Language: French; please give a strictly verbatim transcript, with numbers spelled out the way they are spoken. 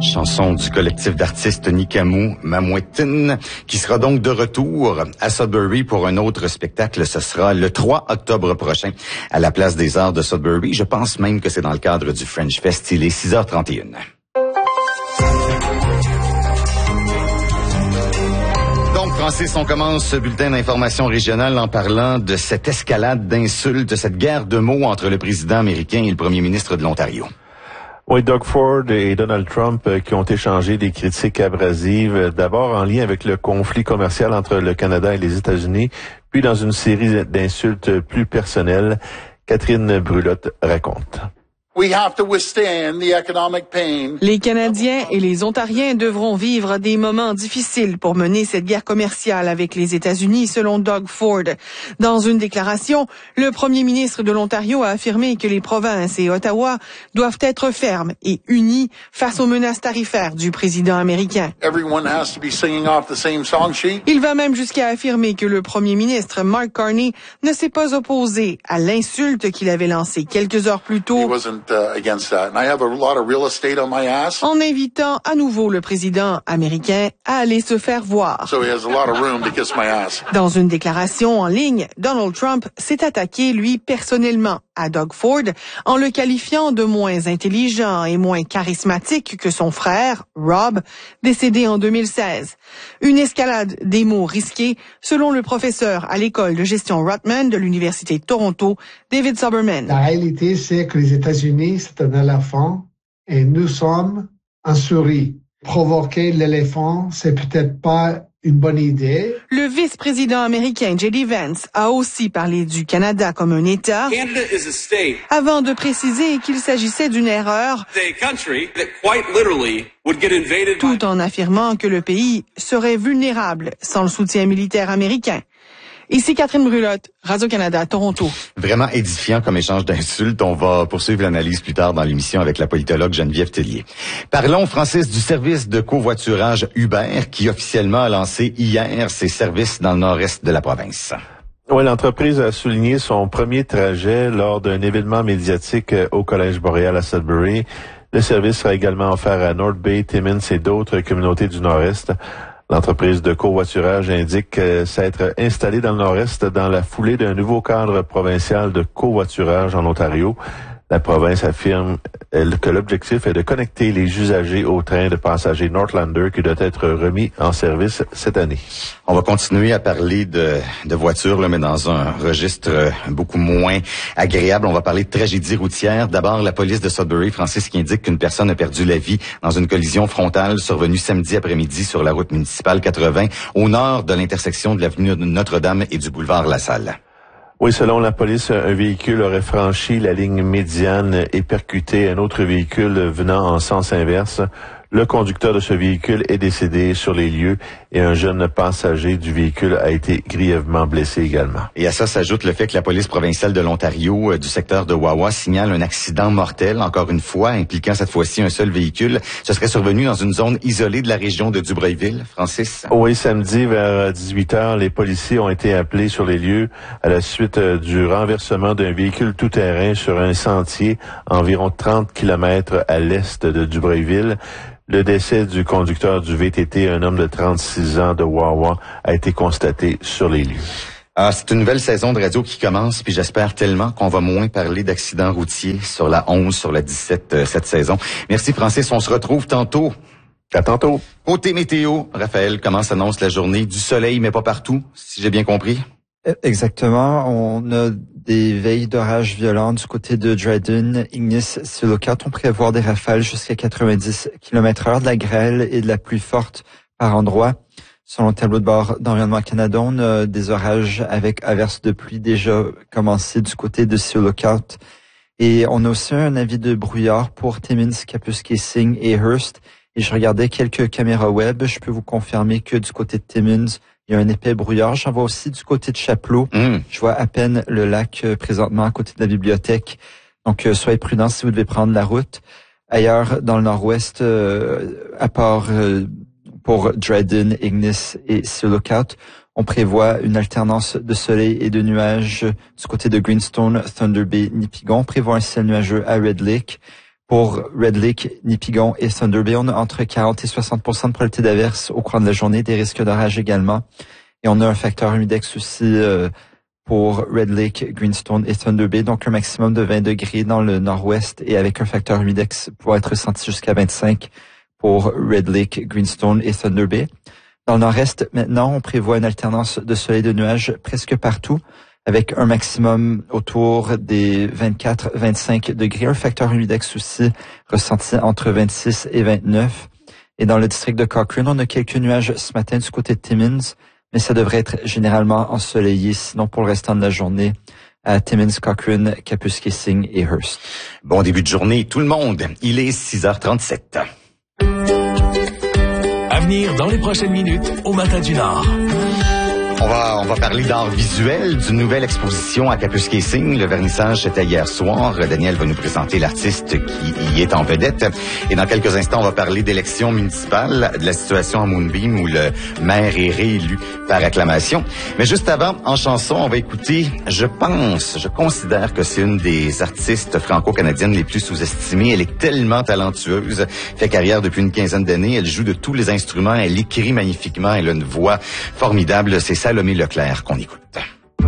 Chanson du collectif d'artistes Nikamu Mamouetine, qui sera donc de retour à Sudbury pour un autre spectacle. Ce sera le trois octobre prochain à la Place des Arts de Sudbury. Je pense même que c'est dans le cadre du French Fest. Il est six heures trente et une. Donc, Francis, on commence ce bulletin d'information régionale en parlant de cette escalade d'insultes, de cette guerre de mots entre le président américain et le premier ministre de l'Ontario. Oui, Doug Ford et Donald Trump euh, qui ont échangé des critiques abrasives, d'abord en lien avec le conflit commercial entre le Canada et les États-Unis, puis dans une série d'insultes plus personnelles. Catherine Brulotte raconte. We have to withstand the economic pain. Les Canadiens et les Ontariens devront vivre des moments difficiles pour mener cette guerre commerciale avec les États-Unis, selon Doug Ford. Dans une déclaration, le premier ministre de l'Ontario a affirmé que les provinces et Ottawa doivent être fermes et unis face aux menaces tarifaires du président américain. Everyone has to be singing off the same song sheet. Il va même jusqu'à affirmer que le premier ministre Mark Carney ne s'est pas opposé à l'insulte qu'il avait lancée quelques heures plus tôt. Uh, against that. And I have a lot of real estate on my ass. En invitant à nouveau le président américain à aller se faire voir. So he has a lot of room to kiss my ass. Dans une déclaration en ligne, Donald Trump s'est attaqué, lui, personnellement à Doug Ford en le qualifiant de moins intelligent et moins charismatique que son frère, Rob, décédé en deux mille seize. Une escalade des mots risqués, selon le professeur à l'école de gestion Rutman de l'Université de Toronto, David Soberman. La réalité, c'est que les États-Unis, c'est un éléphant et nous sommes un souris. Provoquer l'éléphant, c'est peut-être pas une bonne idée. Le vice-président américain J D Vance a aussi parlé du Canada comme un État, Canada is a state, avant de préciser qu'il s'agissait d'une erreur, a country that quite literally would get invaded tout en affirmant que le pays serait vulnérable sans le soutien militaire américain. Ici Catherine Brulotte, Radio-Canada, Toronto. Vraiment édifiant comme échange d'insultes. On va poursuivre l'analyse plus tard dans l'émission avec la politologue Geneviève Tellier. Parlons, Francis, du service de covoiturage Uber qui officiellement a lancé hier ses services dans le nord-est de la province. Oui, l'entreprise a souligné son premier trajet lors d'un événement médiatique au Collège Boréal à Sudbury. Le service sera également offert à North Bay, Timmins et d'autres communautés du nord-est. L'entreprise de covoiturage indique euh, s'être installée dans le nord-est dans la foulée d'un nouveau cadre provincial de covoiturage en Ontario. La province affirme elle, que l'objectif est de connecter les usagers au train de passagers Northlander qui doit être remis en service cette année. On va continuer à parler de, de voitures, là, mais dans un registre beaucoup moins agréable. On va parler de tragédie routière. D'abord, la police de Sudbury, Francis, qui indique qu'une personne a perdu la vie dans une collision frontale survenue samedi après-midi sur la route municipale quatre-vingts au nord de l'intersection de l'avenue Notre-Dame et du boulevard La Salle. Oui, selon la police, un véhicule aurait franchi la ligne médiane et percuté un autre véhicule venant en sens inverse. Le conducteur de ce véhicule est décédé sur les lieux et un jeune passager du véhicule a été grièvement blessé également. Et à ça s'ajoute le fait que la police provinciale de l'Ontario euh, du secteur de Wawa signale un accident mortel, encore une fois, impliquant cette fois-ci un seul véhicule. Ce serait survenu dans une zone isolée de la région de Dubreuilville, Francis? Oui, samedi vers dix-huit heures, les policiers ont été appelés sur les lieux à la suite du renversement d'un véhicule tout-terrain sur un sentier environ trente kilomètres à l'est de Dubreuilville. Le décès du conducteur du V T T, un homme de trente-six ans de Wawa, a été constaté sur les lieux. Ah, c'est une nouvelle saison de radio qui commence, puis j'espère tellement qu'on va moins parler d'accidents routiers sur la onze, sur la dix-sept euh, cette saison. Merci Francis, on se retrouve tantôt. À tantôt. Côté météo, Raphaël, comment s'annonce la journée? Du soleil, mais pas partout, si j'ai bien compris. Exactement. On a des veilles d'orage violents du côté de Dryden, Ignis, Silocat. On prévoit des rafales jusqu'à quatre-vingt-dix kilomètres heure, de la grêle et de la pluie forte par endroits. Selon le tableau de bord d'Environnement Canada, on a des orages avec averses de pluie déjà commencées du côté de Silocat. Et on a aussi un avis de brouillard pour Timmins, Kapuskasing et Hearst. Et je regardais quelques caméras web. Je peux vous confirmer que du côté de Timmins, il y a un épais brouillard. J'en vois aussi du côté de Chapleau. Mm. Je vois à peine le lac euh, présentement à côté de la bibliothèque. Donc, euh, soyez prudents si vous devez prendre la route. Ailleurs, dans le nord-ouest, euh, à part euh, pour Dryden, Ignis et Silocat, on prévoit une alternance de soleil et de nuages du côté de Greenstone, Thunder Bay, Nipigon. On prévoit un ciel nuageux à Red Lake. Pour Red Lake, Nipigon et Thunder Bay, on a entre quarante et soixante pour cent de probabilité d'averse au cours de la journée, des risques d'orage également. Et on a un facteur humidex aussi euh, pour Red Lake, Greenstone et Thunder Bay, donc un maximum de vingt degrés dans le nord-ouest et avec un facteur humidex pouvant être ressenti jusqu'à vingt-cinq pour Red Lake, Greenstone et Thunder Bay. Dans le nord-est, maintenant, on prévoit une alternance de soleil et de nuages presque partout, avec un maximum autour des vingt-quatre à vingt-cinq degrés, un facteur humidex aussi ressenti entre vingt-six et vingt-neuf. Et dans le district de Cochrane, on a quelques nuages ce matin du côté de Timmins, mais ça devrait être généralement ensoleillé, sinon pour le restant de la journée, à Timmins, Cochrane, Kapuskasing et Hearst. Bon début de journée, tout le monde. Il est six heures trente-sept. À venir dans les prochaines minutes au Matin du Nord. On va, on va parler d'art visuel, d'une nouvelle exposition à Kapuskasing. Le vernissage, c'était hier soir. Daniel va nous présenter l'artiste qui y est en vedette. Et dans quelques instants, on va parler d'élections municipales, de la situation à Moonbeam où le maire est réélu par acclamation. Mais juste avant, en chanson, on va écouter, je pense, je considère que c'est une des artistes franco-canadiennes les plus sous-estimées. Elle est tellement talentueuse, fait carrière depuis une quinzaine d'années. Elle joue de tous les instruments, elle écrit magnifiquement, elle a une voix formidable. C'est Salomé Leclerc qu'on écoute.